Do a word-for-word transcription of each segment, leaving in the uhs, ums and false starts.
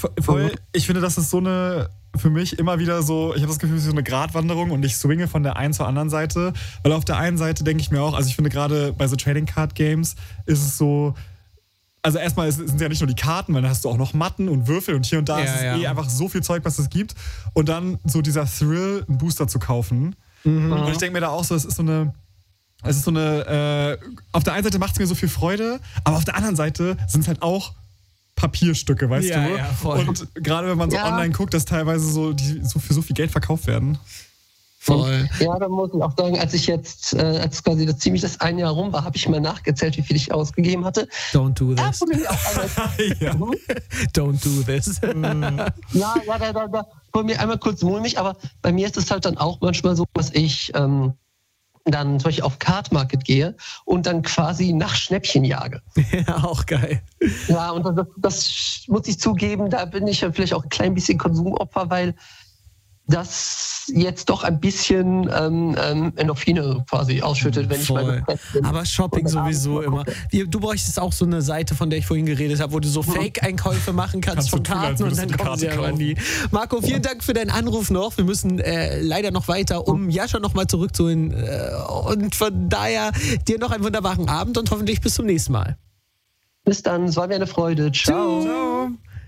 voll, ich finde, das ist so eine, für mich immer wieder so, ich habe das Gefühl, es ist so eine Gratwanderung und ich swinge von der einen zur anderen Seite, weil auf der einen Seite denke ich mir auch, also ich finde gerade bei so Trading Card Games ist es so, also erstmal sind es ja nicht nur die Karten, weil dann hast du auch noch Matten und Würfel und hier und da ja, ist es ja. eh einfach so viel Zeug, was es gibt und dann so dieser Thrill, einen Booster zu kaufen. Mhm. Und ich denke mir da auch so, es ist so eine, es ist so eine, äh, auf der einen Seite macht es mir so viel Freude, aber auf der anderen Seite sind es halt auch Papierstücke, weißt ja, du? Ja, voll. Und gerade wenn man so ja. online guckt, dass teilweise so, die so für so viel Geld verkauft werden. Voll. Ja, da muss ich auch sagen, als ich jetzt, äh, als quasi das ziemlich das ein Jahr rum war, habe ich mal nachgezählt, wie viel ich ausgegeben hatte. Don't do Ja, this. wurde mir auch einmal, ja. Don't do this. ja, ja, da, da, da wurde mir einmal kurz mulmig, aber bei mir ist es halt dann auch manchmal so, dass ich ähm, dann zum Beispiel auf Card Market gehe und dann quasi nach Schnäppchen jage. Ja, auch geil. Ja, und das, das muss ich zugeben, da bin ich ja vielleicht auch ein klein bisschen Konsumopfer, weil das jetzt doch ein bisschen ähm, ähm, Endorphine quasi ausschüttet, wenn Voll. ich mal gestresst bin. Aber Shopping Und dann sowieso abends immer. Wie- Du bräuchtest auch so eine Seite, von der ich vorhin geredet habe, wo du so Fake-Einkäufe machen kannst Kannst du von tun, als Karten und würdest dann du die kommen sie Karte aber kaufen. nie. Marco, vielen Dank für deinen Anruf noch. Wir müssen äh, leider noch weiter, um Jascha nochmal zurückzuholen. Äh, und von daher dir noch einen wunderbaren Abend und hoffentlich bis zum nächsten Mal. Bis dann, es war mir eine Freude. Ciao. Ciao.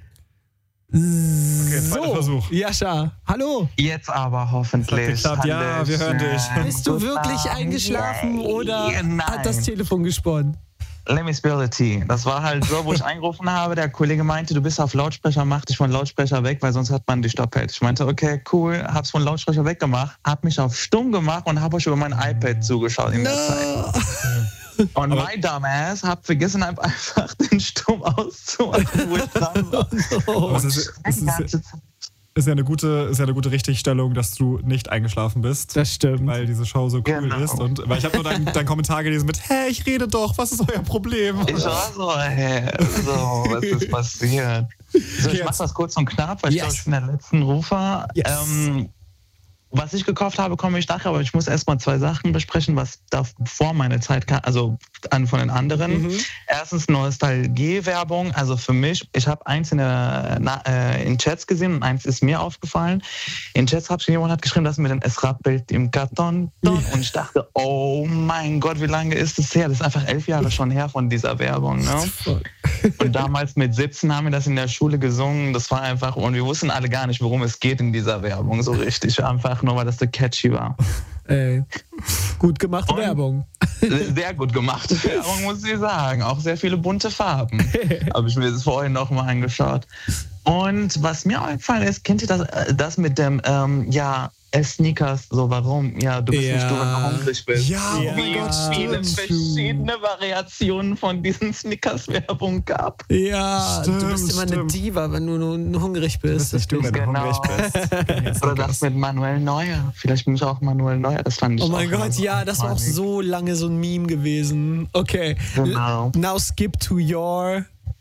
Okay, zweiter So, Versuch. Jascha, hallo. Jetzt aber hoffentlich. Geklappt. Ja, wir hören dich. Bist du wirklich eingeschlafen oder Nein. hat das Telefon gesponnen? Let me spill the tea. Das war halt so, wo ich eingerufen habe. Der Kollege meinte, du bist auf Lautsprecher, mach dich von Lautsprecher weg, weil sonst hat man die Stoppheit. Ich meinte, okay, cool, hab's von Lautsprecher weggemacht, hab mich auf stumm gemacht und hab euch über mein iPad zugeschaut in der Zeit. Und mein Dumbass hab vergessen, einfach den Stumm auszumachen, wo ich dran war. Aber es ist, es ist, ist, ja eine gute, ist ja eine gute Richtigstellung, dass du nicht eingeschlafen bist. Das stimmt. Weil diese Show so cool Genau. ist. Und, weil ich habe nur deinen dein Kommentar gelesen mit, hä, ich rede doch, was ist euer Problem? Ich war so, hä, so, was ist passiert? So, ich Jetzt. mach das kurz und knapp, weil ich Yes. glaube, ich bin der letzten Rufer. Yes. Ähm, was ich gekauft habe, komme ich nachher, aber ich muss erstmal zwei Sachen besprechen, was da vor meiner Zeit kam, also an von den anderen. Mhm. Erstens Nostalgie-Werbung, also für mich, ich habe eins in, der, na, äh, in Chats gesehen und eins ist mir aufgefallen. In Chats hat jemand hat geschrieben, dass mit dem es rappelt im Karton und ich dachte, oh mein Gott, wie lange ist das her? Das ist einfach elf Jahre schon her von dieser Werbung. Ne? Und damals mit siebzehn haben wir das in der Schule gesungen. Das war einfach, und wir wussten alle gar nicht, worum es geht in dieser Werbung so richtig. Einfach nur, weil das so catchy war. Ey, gut gemachte Und- Werbung. Sehr gut gemachte Werbung, muss ich sagen. Auch sehr viele bunte Farben. Habe ich mir das vorhin noch mal angeschaut. Und was mir aufgefallen ist, kennt ihr das, äh, das mit dem, ähm, ja, ess Sneakers, so warum? Ja, du bist Ja. nicht du, wenn du hungrig bist. Ja, Ja. oh mein Gott, Wie viele stimmt. verschiedene Variationen von diesen Sneakers-Werbung gab. Ja, du Stimmt, bist immer eine stimmt. Diva, wenn du nur hungrig Das bist. ist nicht du, wenn du Genau. hungrig bist. Oder das mit Manuel Neuer. Vielleicht bin ich auch Manuel Neuer, das fand ich Oh mein auch Gott, immer ja, das war auch funny. so lange so ein Meme gewesen. Okay, Genau. now skip to your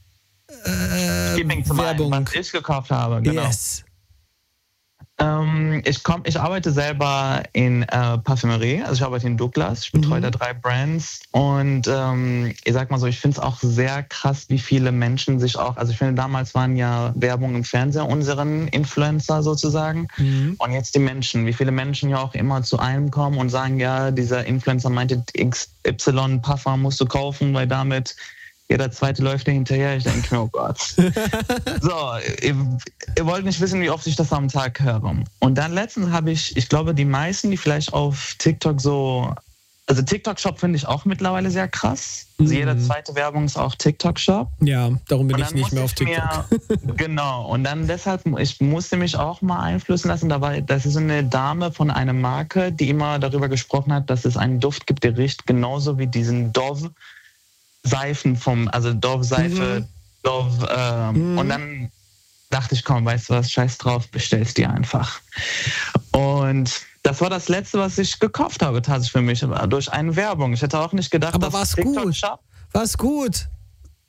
äh, Skipping zum einen, Werbung. was ich gekauft habe. Genau. Yes. Ähm, ich, komm, ich arbeite selber in äh, Parfümerie, also ich arbeite in Douglas, ich betreue Mhm. da drei Brands und ähm, ich sag mal so, ich finde es auch sehr krass, wie viele Menschen sich auch, also ich finde damals waren ja Werbung im Fernseher unseren Influencer sozusagen Mhm. und jetzt die Menschen, wie viele Menschen ja auch immer zu einem kommen und sagen, ja, dieser Influencer meinte X Y Parfum musst du kaufen, weil damit jeder zweite läuft dir hinterher. Ich denke mir, oh Gott. So, ihr, ihr wollt nicht wissen, wie oft ich das am Tag höre. Und dann letztens habe ich, ich glaube, die meisten, die vielleicht auf TikTok so, also TikTok-Shop finde ich auch mittlerweile sehr krass. Also Mhm. jede zweite Werbung ist auch TikTok-Shop. Ja, darum bin Und ich dann nicht mehr auf musste ich TikTok. Mir, genau. Und dann deshalb, ich musste mich auch mal einflüssen lassen. Da war, das ist eine Dame von einer Marke, die immer darüber gesprochen hat, dass es einen Duft gibt, der riecht genauso wie diesen Dove Seifen vom, also Dove-Seife, Mhm. Dove, ähm, Mhm. und dann dachte ich, komm, weißt du was, scheiß drauf, bestellst dir einfach. Und das war das Letzte, was ich gekauft habe, tatsächlich für mich, aber durch eine Werbung. Ich hätte auch nicht gedacht, Aber dass war's TikTok gut? Shop, War's gut?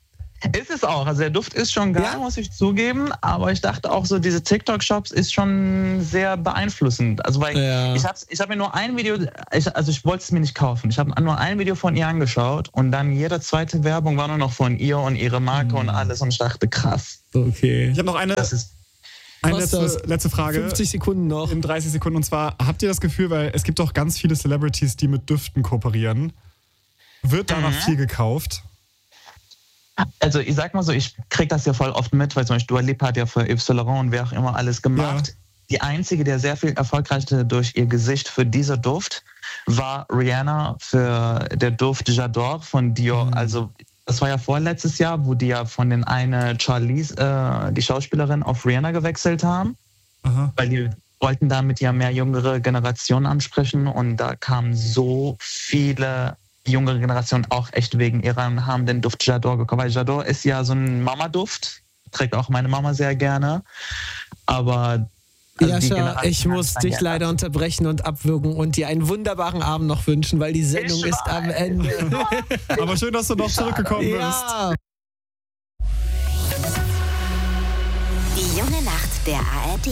Ist es auch. Also der Duft ist schon geil, Ja? muss ich zugeben. Aber ich dachte auch so, diese TikTok-Shops ist schon sehr beeinflussend. Also weil Ja. ich habe ich hab mir nur ein Video, ich, also ich wollte es mir nicht kaufen. Ich habe nur ein Video von ihr angeschaut und dann jede zweite Werbung war nur noch von ihr und ihre Marke und alles. Und ich dachte, krass. Okay. Ich habe noch eine, Das ist eine Was letzte, das? letzte Frage. fünfzig Sekunden noch. In dreißig Sekunden. Und zwar, habt ihr das Gefühl, weil es gibt doch ganz viele Celebrities, die mit Düften kooperieren. Wird da noch Mhm. viel gekauft? Also ich sag mal so, ich krieg das ja voll oft mit, weil zum Beispiel Dua Lipa hat ja für Yves Saint Laurent und wer auch immer alles gemacht. Ja. Die einzige, der sehr viel erfolgreicher durch ihr Gesicht für dieser Duft, war Rihanna für der Duft J'adore von Dior. Mhm. Also das war ja vorletztes Jahr, wo die ja von den eine Charlize, äh, die Schauspielerin, auf Rihanna gewechselt haben, Aha. weil die wollten damit ja mehr jüngere Generationen ansprechen und da kamen so viele jüngere Generationen auch echt wegen ihrer und haben den Duft J'adore gekauft. Weil J'adore ist ja so ein Mama-Duft, trägt auch meine Mama sehr gerne, aber also die Jascha, Generation ich hat muss dann dich ja- leider unterbrechen und abwürgen und dir einen wunderbaren Abend noch wünschen, weil die Sendung Ich ist am Ende. Aber schön, dass du noch zurückgekommen bist. Ja. Die junge Nacht der A R D.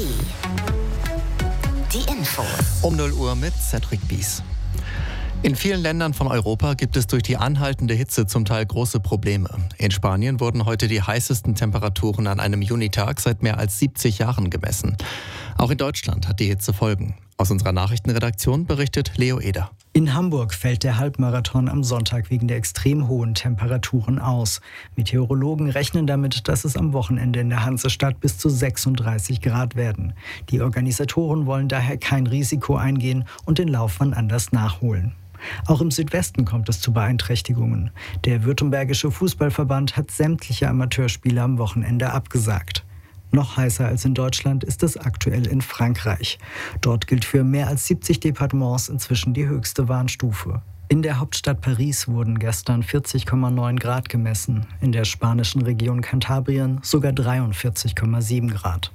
Die Infos. Um null Uhr mit Cedric Bies. In vielen Ländern von Europa gibt es durch die anhaltende Hitze zum Teil große Probleme. In Spanien wurden heute die heißesten Temperaturen an einem Junitag seit mehr als siebzig Jahren gemessen. Auch in Deutschland hat die Hitze Folgen. Aus unserer Nachrichtenredaktion berichtet Leo Eder. In Hamburg fällt der Halbmarathon am Sonntag wegen der extrem hohen Temperaturen aus. Meteorologen rechnen damit, dass es am Wochenende in der Hansestadt bis zu sechsunddreißig Grad werden. Die Organisatoren wollen daher kein Risiko eingehen und den Lauf wann anders nachholen. Auch im Südwesten kommt es zu Beeinträchtigungen. Der Württembergische Fußballverband hat sämtliche Amateurspiele am Wochenende abgesagt. Noch heißer als in Deutschland ist es aktuell in Frankreich. Dort gilt für mehr als siebzig Departements inzwischen die höchste Warnstufe. In der Hauptstadt Paris wurden gestern vierzig Komma neun Grad gemessen, in der spanischen Region Kantabrien sogar dreiundvierzig Komma sieben Grad.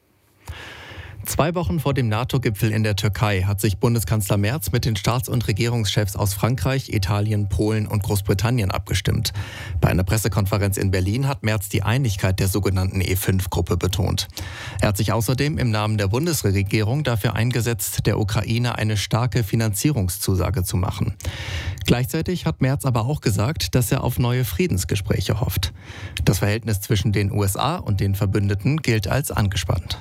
Zwei Wochen vor dem NATO-Gipfel in der Türkei hat sich Bundeskanzler Merz mit den Staats- und Regierungschefs aus Frankreich, Italien, Polen und Großbritannien abgestimmt. Bei einer Pressekonferenz in Berlin hat Merz die Einigkeit der sogenannten E fünf Gruppe betont. Er hat sich außerdem im Namen der Bundesregierung dafür eingesetzt, der Ukraine eine starke Finanzierungszusage zu machen. Gleichzeitig hat Merz aber auch gesagt, dass er auf neue Friedensgespräche hofft. Das Verhältnis zwischen den U S A und den Verbündeten gilt als angespannt.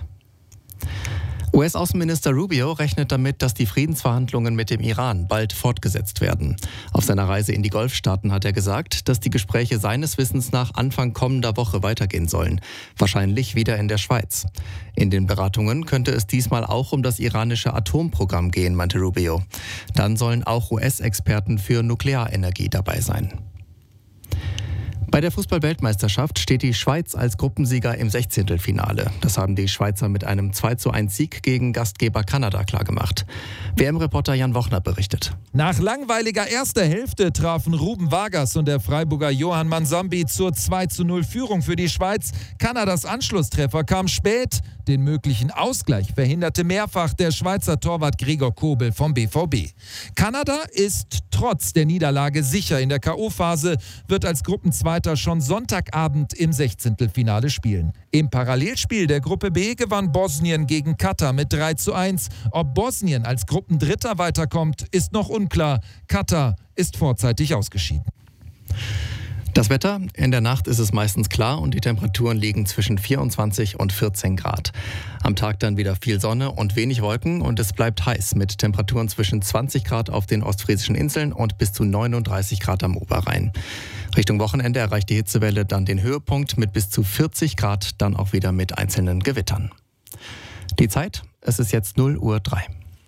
U S-Außenminister Rubio rechnet damit, dass die Friedensverhandlungen mit dem Iran bald fortgesetzt werden. Auf seiner Reise in die Golfstaaten hat er gesagt, dass die Gespräche seines Wissens nach Anfang kommender Woche weitergehen sollen. Wahrscheinlich wieder in der Schweiz. In den Beratungen könnte es diesmal auch um das iranische Atomprogramm gehen, meinte Rubio. Dann sollen auch U S-Experten für Nuklearenergie dabei sein. Bei der Fußball-Weltmeisterschaft steht die Schweiz als Gruppensieger im Sechzehntelfinale. Das haben die Schweizer mit einem zwei zu eins Sieg gegen Gastgeber Kanada klargemacht. W M-Reporter Jan Wochner berichtet. Nach langweiliger erster Hälfte trafen Ruben Vargas und der Freiburger Johann Mansambi zur zwei zu null Führung für die Schweiz. Kanadas Anschlusstreffer kam spät. Den möglichen Ausgleich verhinderte mehrfach der Schweizer Torwart Gregor Kobel vom B V B. Kanada ist trotz der Niederlage sicher in der K O-Phase, wird als Gruppenzweiter schon Sonntagabend im Sechzehntelfinale spielen. Im Parallelspiel der Gruppe B gewann Bosnien gegen Katar mit drei zu eins. Ob Bosnien als Gruppendritter weiterkommt, ist noch unklar. Katar ist vorzeitig ausgeschieden. Das Wetter: In der Nacht ist es meistens klar und die Temperaturen liegen zwischen vierundzwanzig und vierzehn Grad. Am Tag dann wieder viel Sonne und wenig Wolken und es bleibt heiß mit Temperaturen zwischen zwanzig Grad auf den ostfriesischen Inseln und bis zu neununddreißig Grad am Oberrhein. Richtung Wochenende erreicht die Hitzewelle dann den Höhepunkt mit bis zu vierzig Grad, dann auch wieder mit einzelnen Gewittern. Die Zeit: Es ist jetzt null Uhr drei.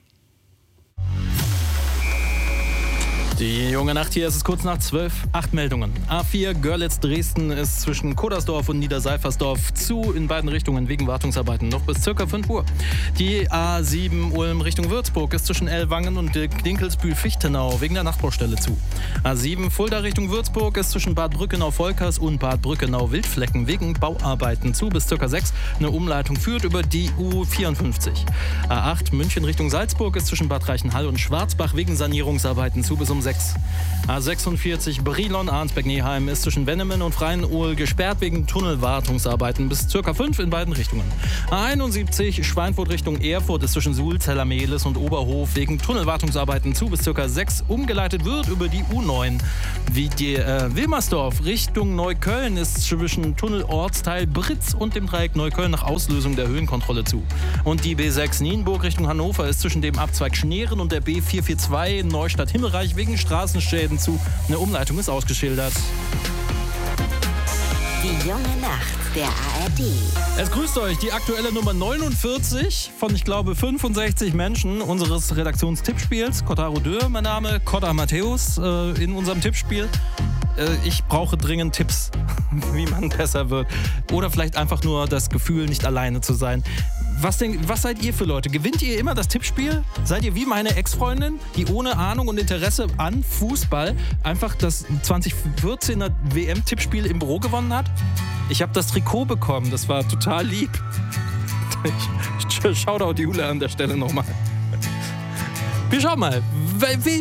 Die junge Nacht, hier ist es kurz nach zwölf, acht Meldungen. A vier Görlitz-Dresden ist zwischen Kodersdorf und Niederseifersdorf zu, in beiden Richtungen wegen Wartungsarbeiten noch bis circa fünf Uhr. Die A sieben Ulm Richtung Würzburg ist zwischen Ellwangen und Dinkelsbühl-Fichtenau wegen der Nachbaustelle zu. A sieben Fulda Richtung Würzburg ist zwischen Bad Brückenau-Volkers und Bad Brückenau-Wildflecken wegen Bauarbeiten zu bis circa sechs. Eine Umleitung führt über die U vierundfünfzig. A acht München Richtung Salzburg ist zwischen Bad Reichenhall und Schwarzbach wegen Sanierungsarbeiten zu bis um sechs. A sechsundvierzig Brilon-Arnsberg-Neheim ist zwischen Wennemen und Freienurl gesperrt wegen Tunnelwartungsarbeiten bis circa fünf in beiden Richtungen. A einundsiebzig Schweinfurt Richtung Erfurt ist zwischen Suhl, Zellermehlis und Oberhof wegen Tunnelwartungsarbeiten zu bis circa sechs umgeleitet wird über die U neun. Wie die äh, Wilmersdorf Richtung Neukölln ist zwischen Tunnelortsteil Britz und dem Dreieck Neukölln nach Auslösung der Höhenkontrolle zu. Und die B sechs Nienburg Richtung Hannover ist zwischen dem Abzweig Schneeren und der B vier vier zwei Neustadt-Himmelreich wegen Straßenschäden zu. Eine Umleitung ist ausgeschildert. Die junge Nacht der A R D. Es grüßt euch die aktuelle Nummer neunundvierzig von, ich glaube, fünfundsechzig Menschen unseres Redaktionstippspiels. Kotaro Dö, mein Name, Kotta Matthäus äh, in unserem Tippspiel. Äh, ich brauche dringend Tipps, wie man besser wird. Oder vielleicht einfach nur das Gefühl, nicht alleine zu sein. Was, denn, was seid ihr für Leute? Gewinnt ihr immer das Tippspiel? Seid ihr wie meine Ex-Freundin, die ohne Ahnung und Interesse an Fußball einfach das zwanzig vierzehner W M-Tippspiel im Büro gewonnen hat? Ich habe das Trikot bekommen, das war total lieb. Shoutout Jule an der Stelle nochmal. Wir schauen mal, wie